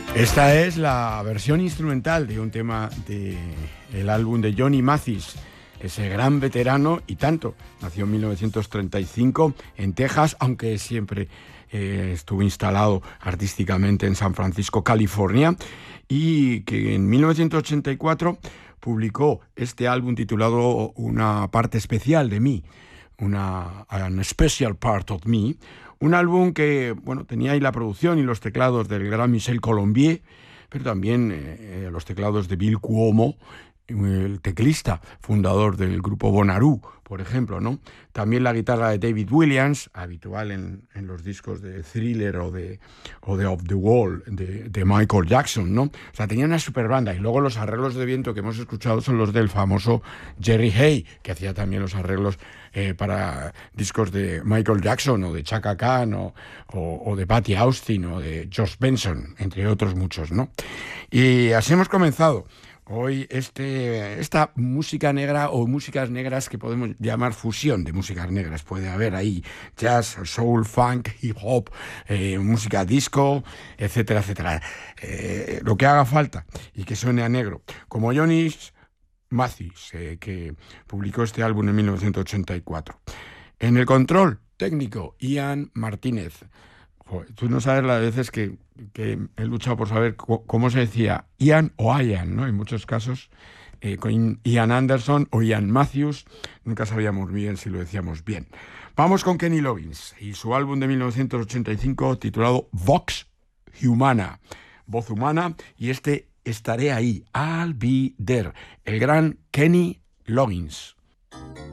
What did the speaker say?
Esta es la versión instrumental de un tema del álbum de Johnny Mathis, ese gran veterano y tanto. Nació en 1935 en Texas, aunque siempre estuvo instalado artísticamente en San Francisco, California, y que en 1984 publicó este álbum titulado Una parte especial de mí, An Special Part of Me, un álbum que, bueno, tenía ahí la producción y los teclados del gran Michel Colombier, pero también los teclados de Bill Cuomo, el teclista fundador del grupo Bonnaroo, por ejemplo, ¿no? También la guitarra de David Williams, habitual en los discos de Thriller o de Off the Wall de Michael Jackson, ¿no? O sea, tenía una super banda. Y luego los arreglos de viento que hemos escuchado son los del famoso Jerry Hay, que hacía también los arreglos para discos de Michael Jackson o de Chaka Khan o de Patty Austin o de George Benson, entre otros muchos, ¿no? Y así hemos comenzado hoy esta música negra o músicas negras que podemos llamar fusión de músicas negras. Puede haber ahí jazz, soul, funk, hip hop, música disco, etcétera, etcétera. Lo que haga falta y que suene a negro. Como Johnny Mathis, que publicó este álbum en 1984. En el control técnico, Ian Martínez. Joder, tú no sabes las veces que he luchado por saber cómo se decía Ian o Ian, ¿no? En muchos casos, con Ian Anderson o Ian Matthews, nunca sabíamos muy bien si lo decíamos bien. Vamos con Kenny Loggins y su álbum de 1985 titulado Vox Humana, voz humana, y Estaré ahí, I'll be there, el gran Kenny Loggins.